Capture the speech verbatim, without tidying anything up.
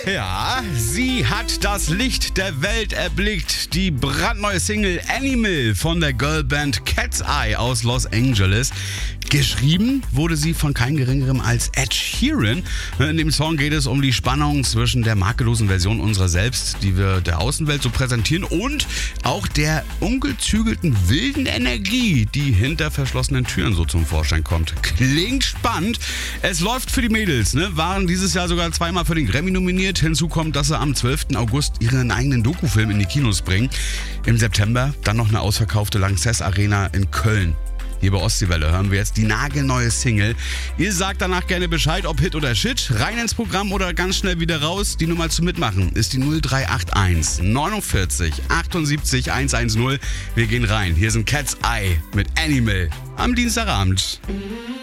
Ja, sie hat das Licht der Welt erblickt. Die brandneue Single Animal von der Girlband Cat's Eye aus Los Angeles. Geschrieben wurde sie von kein geringerem als Ed Sheeran. In dem Song geht es um die Spannung zwischen der makellosen Version unserer selbst, die wir der Außenwelt so präsentieren, und auch der ungezügelten wilden Energie, die hinter verschlossenen Türen so zum Vorschein kommt. Klingt spannend. Es läuft für die Mädels, ne? Waren dieses Jahr sogar zweimal für den Grammy nominiert. Hinzu kommt, dass sie am zwölften August ihren eigenen Dokufilm in die Kinos bringen. Im September dann noch eine ausverkaufte Lanxess Arena in Köln. Hier bei Ostseewelle hören wir jetzt die nagelneue Single. Ihr sagt danach gerne Bescheid, ob Hit oder Shit. Rein ins Programm oder ganz schnell wieder raus. Die Nummer zum Mitmachen ist die null drei acht eins neunundvierzig achtundsiebzig hundertzehn. Wir gehen rein. Hier sind Cat's Eye mit Animal am Dienstagabend.